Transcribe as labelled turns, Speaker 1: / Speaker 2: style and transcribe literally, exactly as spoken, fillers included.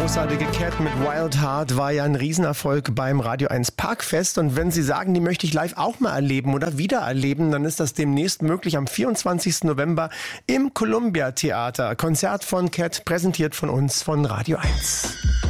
Speaker 1: großartige Cat mit Wild Heart war ja ein Riesenerfolg beim Radio eins Parkfest. Und wenn Sie sagen, die möchte ich live auch mal erleben oder wieder erleben, dann ist das demnächst möglich am vierundzwanzigsten November im Columbia Theater. Konzert von Cat, präsentiert von uns von Radio eins.